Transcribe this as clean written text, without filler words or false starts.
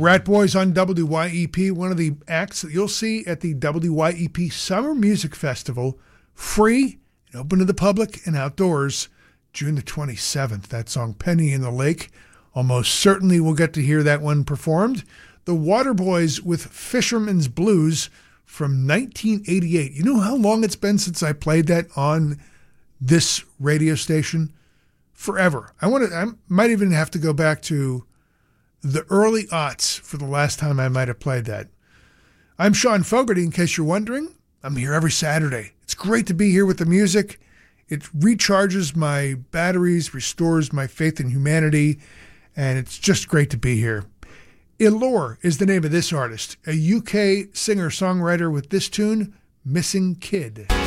Rat Boys on WYEP, one of the acts that you'll see at the WYEP Summer Music Festival, free and open to the public and outdoors, June the 27th. That song, Penny in the Lake, almost certainly we'll get to hear that one performed. The Waterboys with Fisherman's Blues from 1988. You know how long it's been since I played that on this radio station? Forever. I might even have to go back to the early aughts for the last time I might have played that. I'm Sean Fogarty, in case you're wondering. I'm here every Saturday. It's great to be here with the music. It recharges my batteries, restores my faith in humanity, and it's just great to be here. Elore is the name of this artist, a UK singer-songwriter with this tune, Missing Kid.